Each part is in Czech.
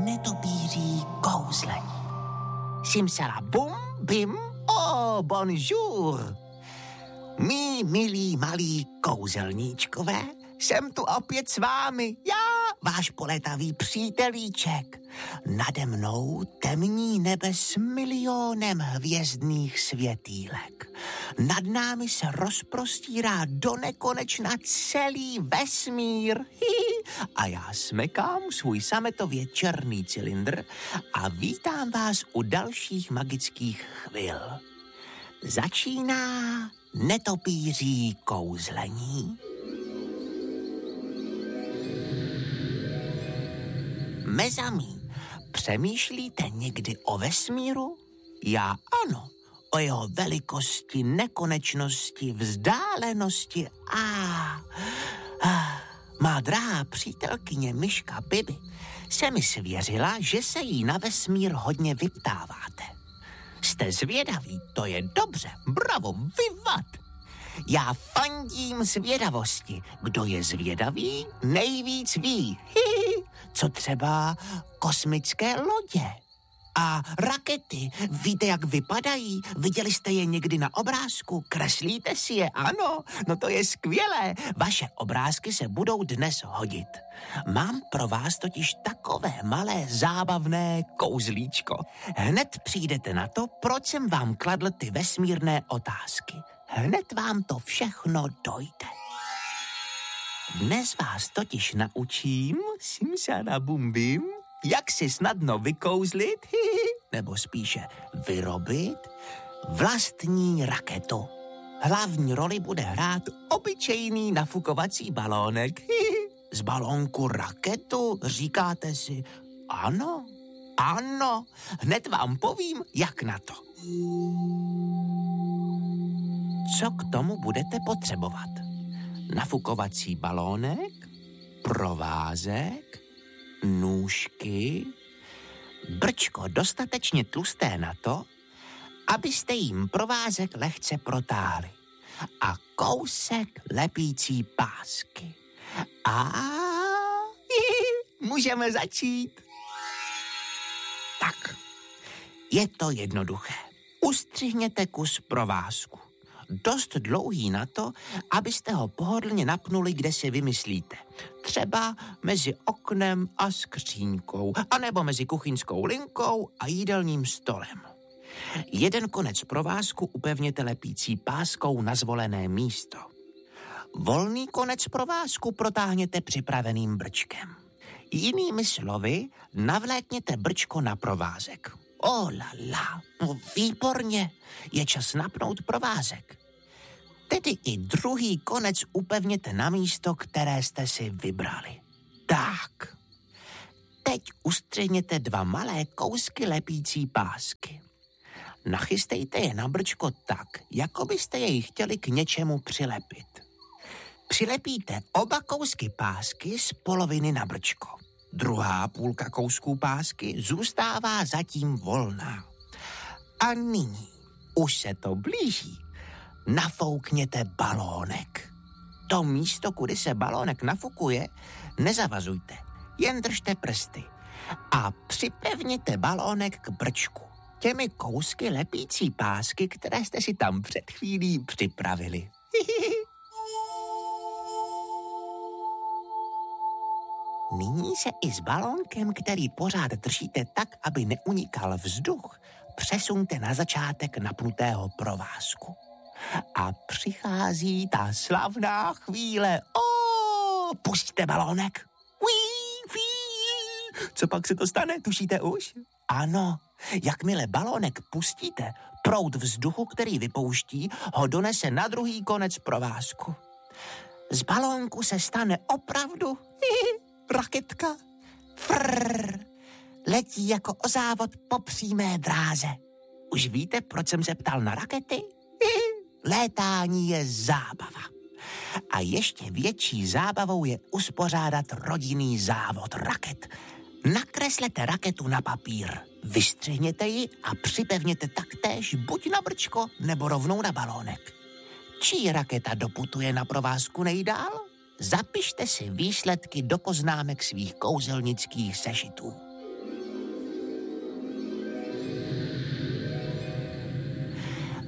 netopíří kouzlení. Simsala bum, bim, oh, bonjour. Mí milí malí kouzelníčkové, jsem tu opět s vámi, já, váš poletavý přítelíček. Nade mnou temní nebe s milionem hvězdných světýlek. Nad námi se rozprostírá do nekonečna celý vesmír. A já smekám svůj sametově černý cylindr a vítám vás u dalších magických chvil. Začíná netopíří kouzlení. Mezamí, přemýšlíte někdy o vesmíru? Já ano, o jeho velikosti, nekonečnosti, vzdálenosti má drahá přítelkyně Myška Bibi se mi svěřila, že se jí na vesmír hodně vyptáváte. Jste zvědaví, to je dobře, bravo, vivat! Já fandím zvědavosti. Kdo je zvědavý, nejvíc ví. Co třeba kosmické lodě a rakety. Víte, jak vypadají? Viděli jste je někdy na obrázku? Kreslíte si je? Ano, no to je skvělé. Vaše obrázky se budou dnes hodit. Mám pro vás totiž takové malé zábavné kouzlíčko. Hned přijdete na to, proč jsem vám kladl ty vesmírné otázky. Hned vám to všechno dojde. Dnes vás totiž naučím, simsana bumbim, jak si snadno vykouzlit, nebo spíše vyrobit vlastní raketu. Hlavní roli bude hrát obyčejný nafukovací balónek. Z balónku raketu, říkáte si, ano, ano, hned vám povím, jak na to. Co k tomu budete potřebovat? Nafukovací balónek, provázek, nůžky, brčko dostatečně tlusté na to, abyste jim provázek lehce protáhli a kousek lepící pásky. A můžeme začít. Tak, je to jednoduché. Ustřihněte kus provázku. Dost dlouhý na to, abyste ho pohodlně napnuli, kde si vymyslíte. Třeba mezi oknem a skříňkou, anebo mezi kuchyňskou linkou a jídelním stolem. Jeden konec provázku upevněte lepící páskou na zvolené místo. Volný konec provázku protáhněte připraveným brčkem. Jinými slovy, navlékněte brčko na provázek. Oh la la, no výborně, je čas napnout provázek. Tedy i druhý konec upevněte na místo, které jste si vybrali. Tak, teď ustřihněte 2 malé kousky lepící pásky. Nachystejte je na brčko tak, jako byste jej chtěli k něčemu přilepit. Přilepíte oba kousky pásky z poloviny na brčko. Druhá půlka kousků pásky zůstává zatím volná. A nyní už se to blíží. Nafoukněte balónek. To místo, kudy se balónek nafukuje, nezavazujte, jen držte prsty. A připevněte balónek k brčku těmi kousky lepící pásky, které jste si tam před chvílí připravili. Nyní se i s balónkem, který pořád držíte tak, aby neunikal vzduch, přesuňte na začátek napnutého provázku. A přichází ta slavná chvíle. Pusťte balónek. Co pak se to stane, tušíte už? Ano, jakmile balónek pustíte, proud vzduchu, který vypouští, ho donese na druhý konec provázku. Z balónku se stane opravdu raketka. Frrr, letí jako o závod po přímé dráze. Už víte, proč jsem se ptal na rakety? Létání je zábava. A ještě větší zábavou je uspořádat rodinný závod raket. Nakreslete raketu na papír, vystřihněte ji a připevněte taktéž buď na brčko, nebo rovnou na balónek. Čí raketa doputuje na provázku nejdál? Zapište si výsledky do poznámek svých kouzelnických sešitů.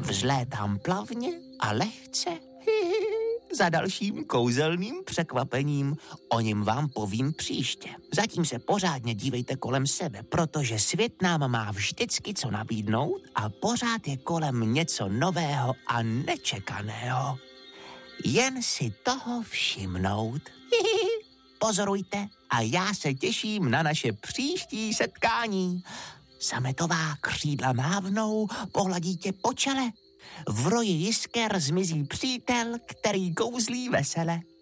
Vzlétám plavně a lehce za dalším kouzelným překvapením. O něm vám povím příště. Zatím se pořádně dívejte kolem sebe, protože svět nám má vždycky co nabídnout a pořád je kolem něco nového a nečekaného. Jen si toho všimnout. Pozorujte a já se těším na naše příští setkání. Sametová křídla mávnou, pohladí tě po čele. V roji jisker zmizí přítel, který kouzlí vesele.